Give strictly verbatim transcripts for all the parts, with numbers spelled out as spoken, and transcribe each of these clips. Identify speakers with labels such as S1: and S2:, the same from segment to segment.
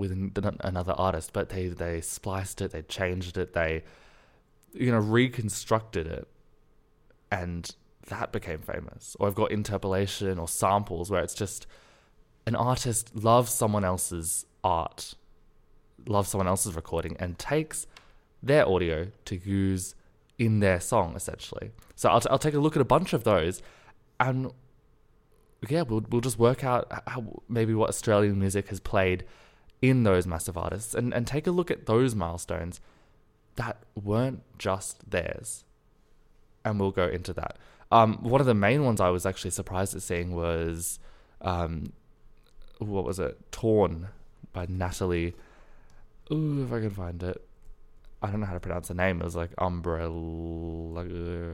S1: with another artist, but they, they spliced it, they changed it, they, you know, reconstructed it, and that became famous. Or I've got interpolation or samples where it's just an artist loves someone else's art, loves someone else's recording, and takes their audio to use in their song, essentially. So I'll, t- I'll take a look at a bunch of those, and yeah, we'll we'll just work out how, maybe what Australian music has played in those massive artists, and, and take a look at those milestones that weren't just theirs. And we'll go into that. Um, one of the main ones I was actually surprised at seeing was, um, what was it? Torn by Natalie. Ooh, if I can find it. I don't know how to pronounce the name. It was like Umbrella,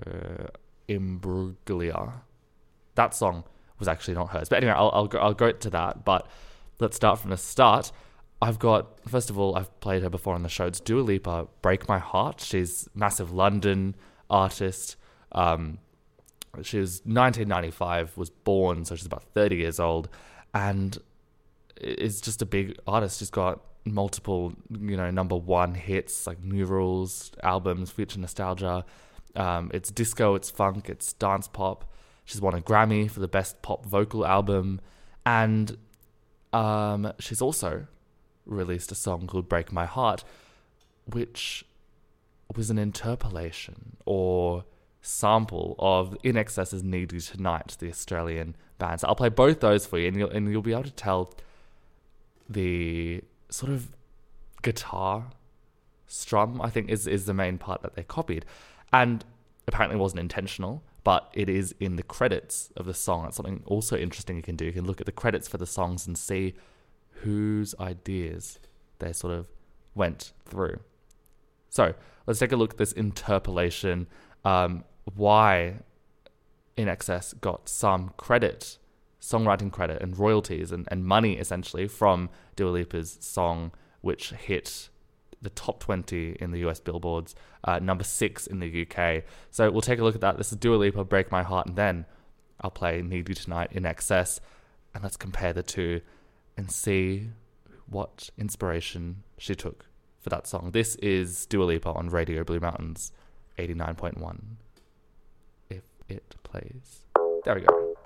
S1: Imbruglia. That song was actually not hers. But anyway, I'll I'll go, I'll go to that. But let's start from the start. I've got, first of all, I've played her before on the show. It's Dua Lipa, Break My Heart. She's a massive London artist. Um, she was nineteen ninety-five, was born, so she's about thirty years old, and is just a big artist. She's got multiple, you know, number one hits like New Rules, albums, Future Nostalgia. Um, it's disco, it's funk, it's dance pop. She's won a Grammy for the best pop vocal album, and um, she's also released a song called Break My Heart, which was an interpolation or sample of I N X S's Need You Tonight, the Australian band. So I'll play both those for you, and you'll, and you'll be able to tell the sort of guitar strum, I think, is, is the main part that they copied. And apparently wasn't intentional, but it is in the credits of the song. That's something also interesting you can do. You can look at the credits for the songs and see whose ideas they sort of went through. So let's take a look at this interpolation, um, why I N X S got some credit, songwriting credit and royalties and, and money essentially from Dua Lipa's song, which hit the top twenty in the U S Billboards, uh, number six in the U K. So we'll take a look at that. This is Dua Lipa, Break My Heart, and then I'll play Need You Tonight, I N X S, and let's compare the two and see what inspiration she took for that song. This is Dua Lipa on Radio Blue Mountains eighty-nine point one. If it plays. There we go.